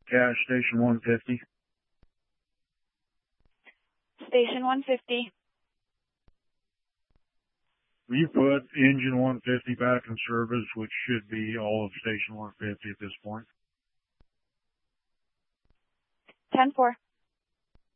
Cache Station 150. Station 150. Will you put engine 150 back in service, which should be all of Station 150 at this point? 10-4.